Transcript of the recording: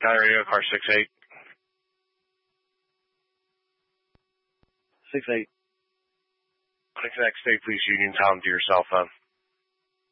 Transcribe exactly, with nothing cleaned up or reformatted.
Guy Radio, car six eight. six eight. On exact state police union, Tom, to your cell phone.